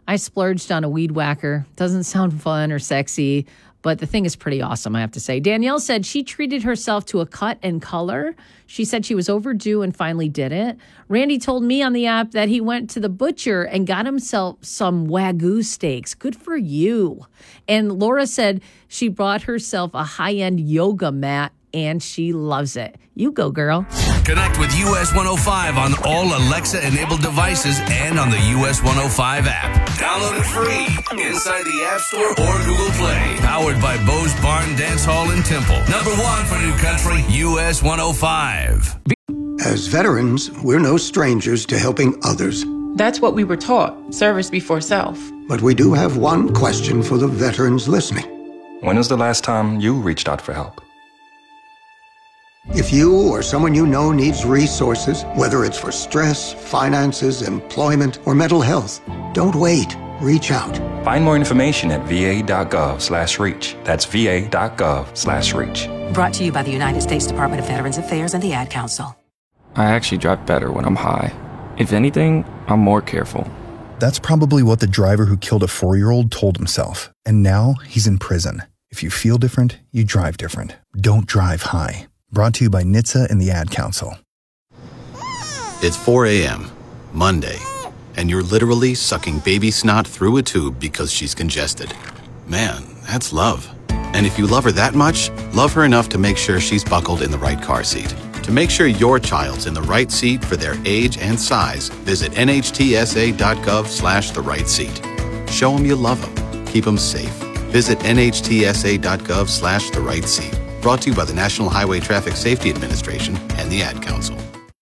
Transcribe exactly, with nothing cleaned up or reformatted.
I splurged on a weed whacker. Doesn't sound fun or sexy, but the thing is pretty awesome, I have to say. Danielle said she treated herself to a cut and color. She said she was overdue and finally did it. Randy told me on the app that he went to the butcher and got himself some Wagyu steaks. Good for you. And Laura said she bought herself a high-end yoga mat and she loves it. You go, girl. Connect with U S one oh five on all Alexa-enabled devices and on the U S one oh five app. Download it free inside the App Store or Google Play. Powered by Bo's Barn Dance Hall in Temple. Number one for New Country, U S one oh five. As veterans, we're no strangers to helping others. That's what we were taught, service before self. But we do have one question for the veterans listening. When was the last time you reached out for help? If you or someone you know needs resources, whether it's for stress, finances, employment, or mental health, don't wait. Reach out. Find more information at va.gov slash reach. That's va.gov slash reach. Brought to you by the United States Department of Veterans Affairs and the Ad Council. I actually drive better when I'm high. If anything, I'm more careful. That's probably what the driver who killed a four-year-old told himself. And now he's in prison. If you feel different, you drive different. Don't drive high. Brought to you by N H T S A and the Ad Council. It's four a.m., Monday, and you're literally sucking baby snot through a tube because she's congested. Man, that's love. And if you love her that much, love her enough to make sure she's buckled in the right car seat. To make sure your child's in the right seat for their age and size, visit nhtsa.gov slash the right seat. Show them you love them. Keep them safe. Visit nhtsa.gov slash the right seat. Brought to you by the National Highway Traffic Safety Administration and the Ad Council.